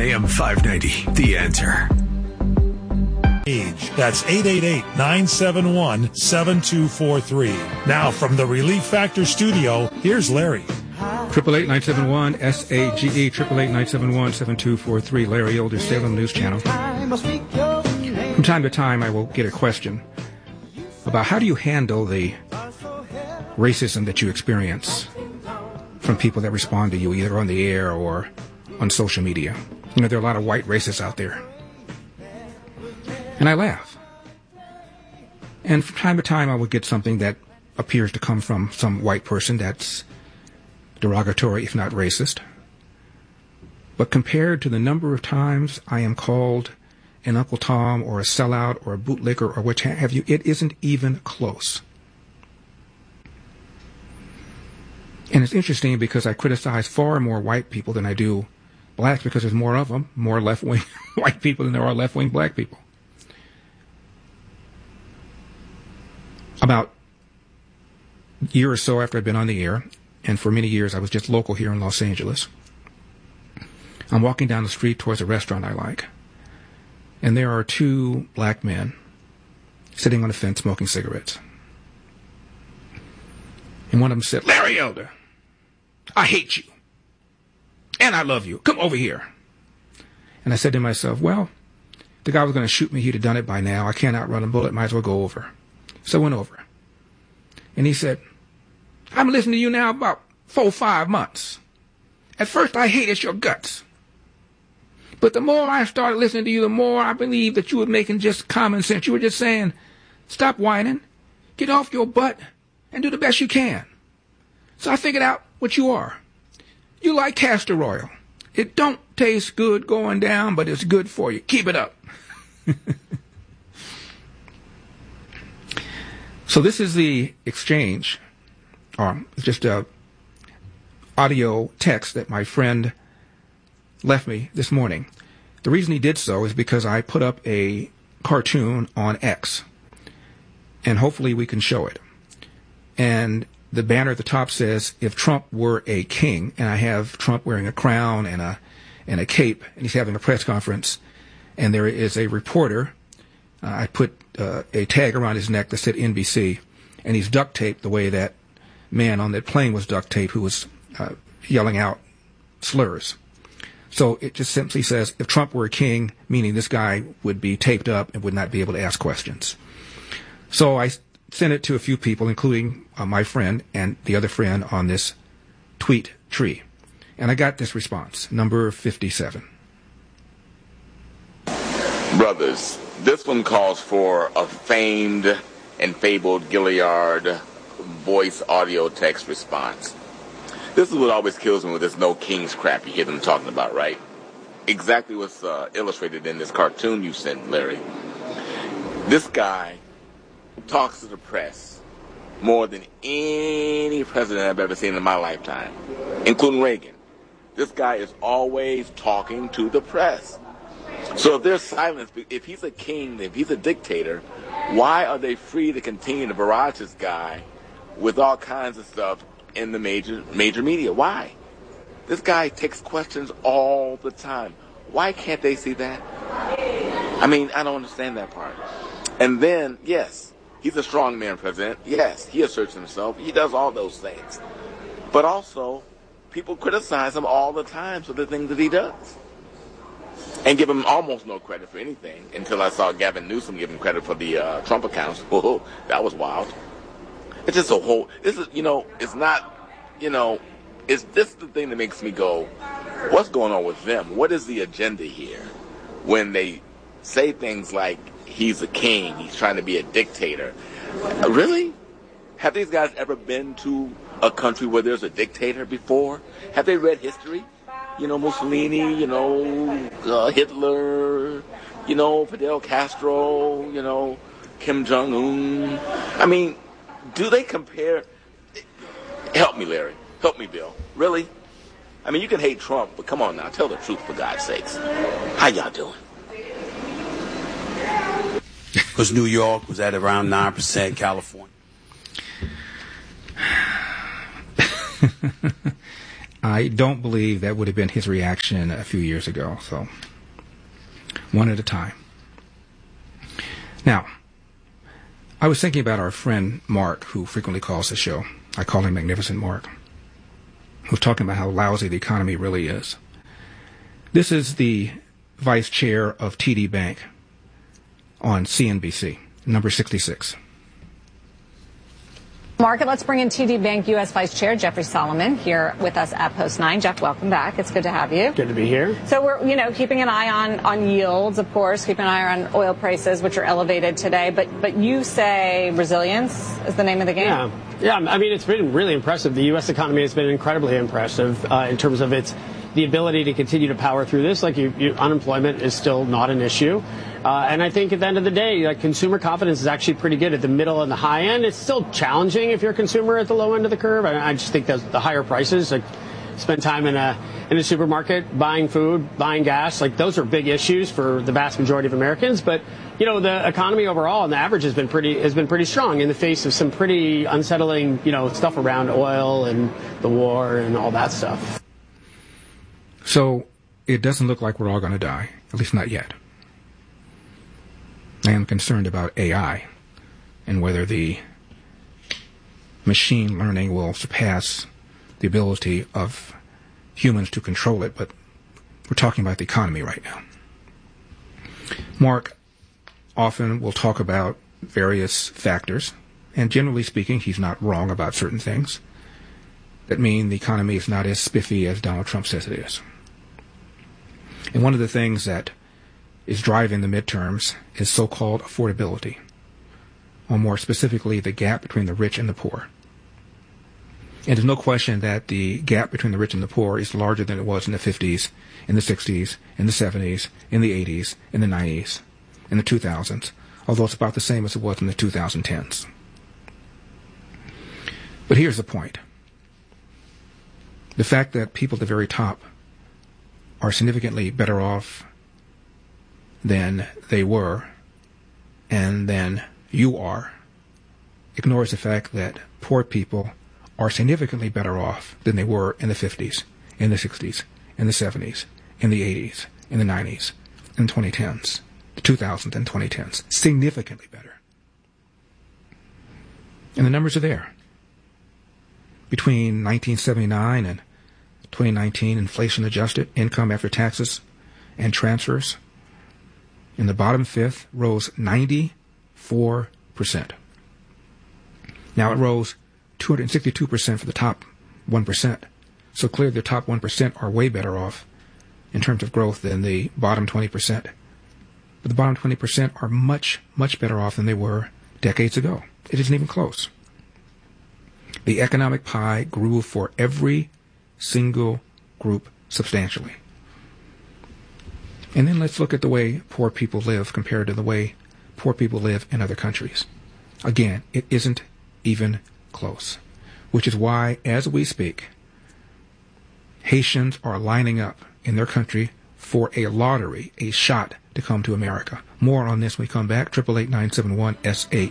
AM 590, The Answer. That's 888-971-7243. Now from the Relief Factor studio, here's Larry. 888-971-SAGE, 888-971-7243, Larry Elder, Salem News Channel. From time to time, I will get a question about how do you handle the racism that you experience from people that respond to you either on the air or on social media. You know, there are a lot of white racists out there. And I laugh. And from time to time, I will get something that appears to come from some white person that's derogatory, if not racist. But compared to the number of times I am called an Uncle Tom or a sellout or a bootlicker or what have you, it isn't even close. And it's interesting because I criticize far more white people than I do blacks because there's more of them, more left-wing white people than there are left-wing black people. About a year or so after I'd been on the air, and for many years I was just local here in Los Angeles, I'm walking down the street towards a restaurant I like, and there are two black men sitting on a fence smoking cigarettes. And one of them said, "Larry Elder, I hate you. And I love you. Come over here." And I said to myself, well, the guy was going to shoot me. He'd have done it by now. I can't outrun a bullet. Might as well go over. So I went over. And he said, "I'm listening to you now about 4 or 5 months. At first I hated your guts. But the more I started listening to you, the more I believed that you were making just common sense. You were just saying, stop whining, get off your butt, and do the best you can. So I figured out what you are. You like castor oil. It don't taste good going down, but it's good for you. Keep it up." So this is the exchange, or just a audio text that my friend left me this morning. The reason he did so is because I put up a cartoon on X, and hopefully we can show it. And the banner at the top says, "If Trump were a king," and I have Trump wearing a crown and a cape, and he's having a press conference, and there is a reporter. I put a tag around his neck that said NBC, and he's duct taped the way that man on that plane was duct taped who was yelling out slurs. So it just simply says, if Trump were a king, meaning this guy would be taped up and would not be able to ask questions. So I sent it to a few people, including my friend and the other friend on this tweet tree. And I got this response, number 57. Brothers, this one calls for a famed and fabled Gilliard voice audio text response. This is what always kills me with this no kings crap you hear them talking about, right? Exactly what's illustrated in this cartoon you sent, Larry. This guy talks to the press more than any president I've ever seen in my lifetime, including Reagan. This guy is always talking to the press. So if there's silence, if he's a king, if he's a dictator, why are they free to continue to barrage this guy with all kinds of stuff in the major media? Why? This guy takes questions all the time. Why can't they see that? I mean, I don't understand that part. And then, yes, he's a strongman president. Yes, he asserts himself. He does all those things. But also, people criticize him all the time for the things that he does. And give him almost no credit for anything until I saw Gavin Newsom give him credit for the Trump accounts. Whoa, that was wild. It's just a whole, this is, it's not, it's this the thing that makes me go, what's going on with them? What is the agenda here? When they say things like, he's a king, he's trying to be a dictator. Really? Have these guys ever been to a country where there's a dictator before? Have they read history? Mussolini, Hitler, Fidel Castro, Kim Jong-un. I mean, do they compare? Help me, Larry. Help me, Bill. Really? I mean, you can hate Trump, but come on now. Tell the truth, for God's sakes. How y'all doing? Because New York was at around 9%, California. I don't believe that would have been his reaction a few years ago. So, one at a time. Now, I was thinking about our friend Mark, who frequently calls the show. I call him Magnificent Mark, who's talking about how lousy the economy really is. This is the vice chair of TD Bank on CNBC, number 66. Market, let's bring in TD Bank U.S. Vice Chair Jeffrey Solomon here with us at Post 9. Jeff, welcome back. It's good to have you. Good to be here. So we're, keeping an eye on yields, of course, keeping an eye on oil prices, which are elevated today. But you say resilience is the name of the game. Yeah. I mean, it's been really impressive. The U.S. economy has been incredibly impressive in terms of the ability to continue to power through this. Unemployment is still not an issue. And I think at the end of the day, consumer confidence is actually pretty good at the middle and the high end. It's still challenging if you're a consumer at the low end of the curve. I just think that the higher prices, spend time in a supermarket, buying food, buying gas, those are big issues for the vast majority of Americans. But, the economy overall on the average has been pretty strong in the face of some pretty unsettling, stuff around oil and the war and all that stuff. So it doesn't look like we're all going to die, at least not yet. I am concerned about AI and whether the machine learning will surpass the ability of humans to control it, but we're talking about the economy right now. Mark often will talk about various factors, and generally speaking, he's not wrong about certain things that mean the economy is not as spiffy as Donald Trump says it is. And one of the things that is driving the midterms is so-called affordability, or more specifically, the gap between the rich and the poor. And there's no question that the gap between the rich and the poor is larger than it was in the 50s, in the 60s, in the 70s, in the 80s, in the 90s, in the 2000s, although it's about the same as it was in the 2010s. But here's the point. The fact that people at the very top are significantly better off than they were and than you are ignores the fact that poor people are significantly better off than they were in the 50s, in the 60s, in the 70s, in the 80s, in the 90s, in the 2010s, the 2000s and 2010s. Significantly better. And the numbers are there. Between 1979 and 2019, inflation-adjusted income after taxes and transfers in the bottom fifth rose 94%. Now it rose 262% for the top 1%. So clearly the top 1% are way better off in terms of growth than the bottom 20%. But the bottom 20% are much, much better off than they were decades ago. It isn't even close. The economic pie grew for every single group substantially. And then let's look at the way poor people live compared to the way poor people live in other countries. Again, it isn't even close, which is why, as we speak, Haitians are lining up in their country for a lottery, a shot to come to America. More on this when we come back. 888-971-SAF.